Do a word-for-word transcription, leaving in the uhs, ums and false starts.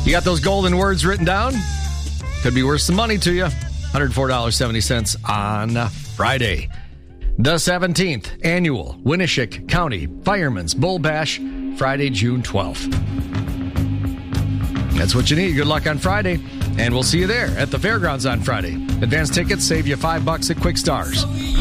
You got those golden words written down? Could be worth some money to you. one hundred four dollars and seventy cents on Friday. The seventeenth Annual Winneshiek County Fireman's Bull Bash, Friday, June twelfth. That's what you need. Good luck on Friday. And we'll see you there at the fairgrounds on Friday. Advance tickets save you five bucks at Quick Stars.